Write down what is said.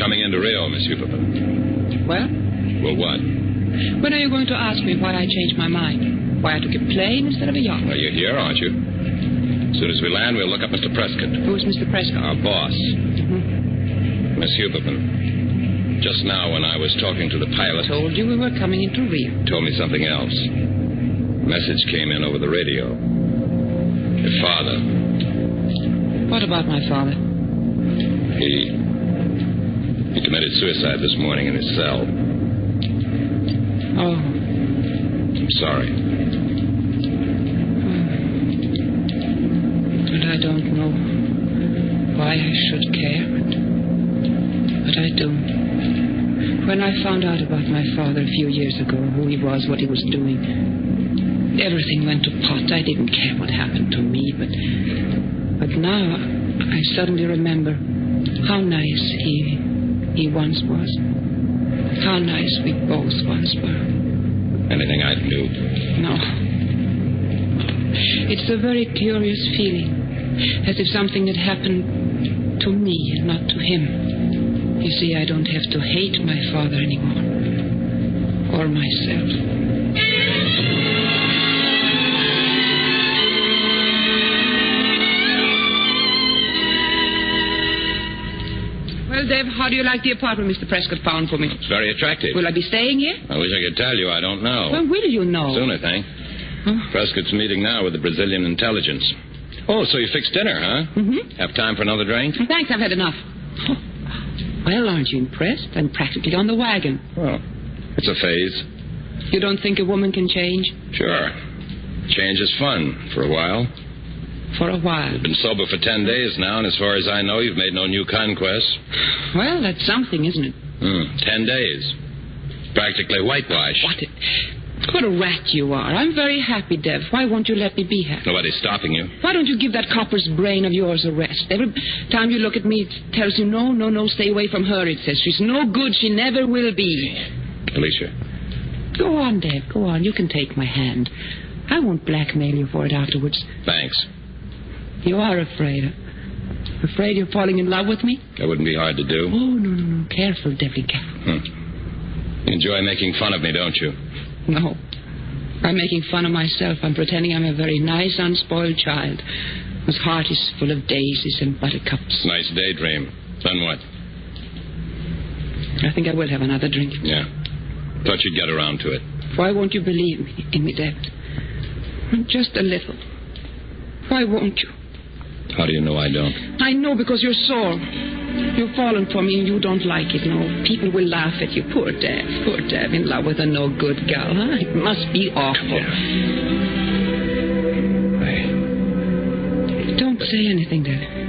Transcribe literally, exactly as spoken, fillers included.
coming into Rio, Miss Huberman. Well? Well, what? When are you going to ask me why I changed my mind? Why I took a plane instead of a yacht? Well, you're here, aren't you? As soon as we land, we'll look up Mister Prescott. Who is Mister Prescott? Our boss. Mm-hmm. Miss Huberman, just now when I was talking to the pilot... I told you we were coming into Rio. Told me something else. A message came in over the radio. Your father. What about my father? He... He committed suicide this morning in his cell. Oh. I'm sorry. And I don't know why I should care, but, but I do. When I found out about my father a few years ago, who he was, what he was doing, everything went to pot. I didn't care what happened to me, but but now I suddenly remember how nice he he once was. How nice we both once were. Anything I can do? No. It's a very curious feeling, as if something had happened to me and not to him. You see, I don't have to hate my father anymore. Or myself. Well, Dave, how do you like the apartment Mister Prescott found for me? It's very attractive. Will I be staying here? I wish I could tell you. I don't know. When will you know? Soon, I think. Huh? Prescott's meeting now with the Brazilian intelligence. Oh, so you fixed dinner, huh? Mm-hmm. Have time for another drink? Thanks, I've had enough. Well, aren't you impressed? I'm practically on the wagon. Well, it's a phase. You don't think a woman can change? Sure. Change is fun for a while. For a while. You've been sober for ten days now, and as far as I know, you've made no new conquests. Well, that's something, isn't it? Hmm. Ten days. Practically whitewash. What a, what a rat you are. I'm very happy, Dev. Why won't you let me be happy? Nobody's stopping you. Why don't you give that copper's brain of yours a rest? Every time you look at me, it tells you, no, no, no, stay away from her, it says. She's no good. She never will be. Alicia. Go on, Dev. Go on. You can take my hand. I won't blackmail you for it afterwards. Thanks. You are afraid. Huh? Afraid you're falling in love with me? That wouldn't be hard to do. Oh, no, no, no. Careful, Devlin, careful. Hmm. You enjoy making fun of me, don't you? No. I'm making fun of myself. I'm pretending I'm a very nice, unspoiled child whose heart is full of daisies and buttercups. Nice daydream. Then what? I think I will have another drink. Yeah. Thought you'd get around to it. Why won't you believe me in me, David? Just a little. Why won't you? How do you know I don't? I know because you're sore. You've fallen for me and you don't like it, no. People will laugh at you. Poor Dad. Poor Dad in love with a no-good gal, huh? It must be awful. Yeah. I... Don't say anything, Dad.